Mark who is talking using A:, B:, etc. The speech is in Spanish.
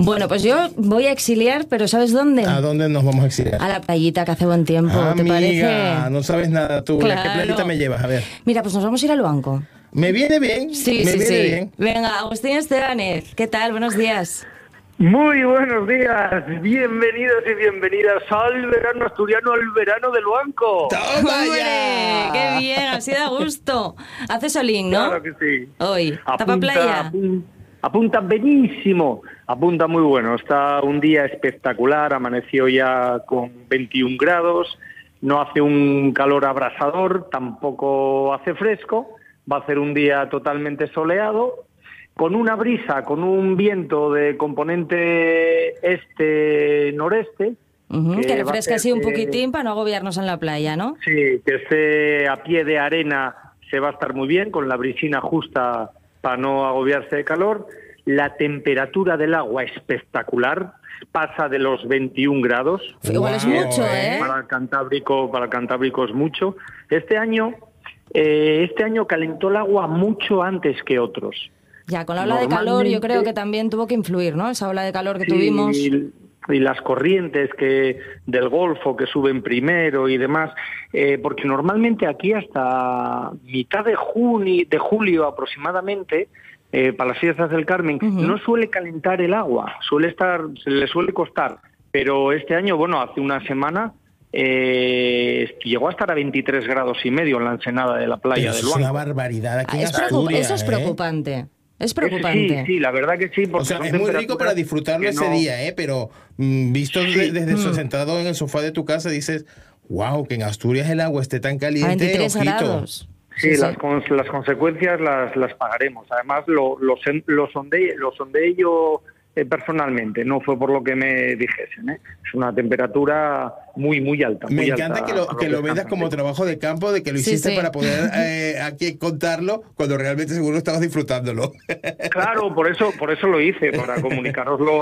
A: Bueno, pues yo voy a exiliar, pero ¿sabes dónde?
B: ¿A dónde nos vamos a exiliar?
A: A la playita, que hace buen tiempo, ¿te
B: Amiga,
A: parece?
B: no sabes nada tú.
A: Claro.
B: ¿A qué playita me llevas? A ver.
A: Mira, pues nos vamos a ir al banco.
B: Me viene bien.
A: Sí,
B: me
A: sí,
B: viene
A: sí.
B: bien.
A: Venga, Agustín Estebanez, ¿qué tal? Buenos días.
C: Muy buenos días, bienvenidos y bienvenidas al verano asturiano, al verano del banco.
B: ¡Toma
A: ¡Hombre!
B: ya!
A: ¡Qué bien! Así da gusto. Hace solín, ¿no?
C: Claro que sí.
A: Hoy. ¿Tapa playa?
C: Apunta benísimo, apunta muy bueno. Está un día espectacular, amaneció ya con 21 grados, no hace un calor abrasador, tampoco hace fresco, va a ser un día totalmente soleado, con una brisa, con un viento de componente este-noreste.
A: Que refresca así un poquitín para no agobiarnos en la playa, ¿no?
C: Sí, que esté a pie de arena se va a estar muy bien, con la brisina justa para no agobiarse de calor. La temperatura del agua espectacular, pasa de los 21 grados.
A: Igual es mucho, ¿eh?
C: Para el Cantábrico es mucho. Este año calentó el agua mucho antes que otros.
A: Ya, con la ola de calor yo creo que también tuvo que influir, ¿no? Esa ola de calor que tuvimos.
C: Y las corrientes del Golfo que suben primero y demás, porque normalmente aquí hasta mitad de julio aproximadamente, para las fiestas del Carmen, no suele calentar el agua, se le suele costar, pero este año, bueno, hace una semana llegó a estar a 23 grados y medio en la ensenada de la playa del Banco.
B: Es una barbaridad aquí en Asturias,
A: eso es preocupante. Es preocupante.
C: Sí, la verdad que sí.
B: O sea, es muy rico para disfrutarlo ese día, pero visto desde sentado en el sofá de tu casa, dices, wow, que en Asturias el agua esté tan caliente.
A: A 23
B: ojito.
A: grados.
C: Sí, las consecuencias las pagaremos. Además, lo sondeé yo personalmente, no fue por lo que me dijesen. Es una temperatura muy, muy alta.
B: Me
C: muy
B: encanta
C: alta
B: que lo vendas como trabajo de campo, de que lo hiciste para poder aquí contarlo, cuando realmente seguro estabas disfrutándolo.
C: Claro, por eso lo hice, para comunicároslo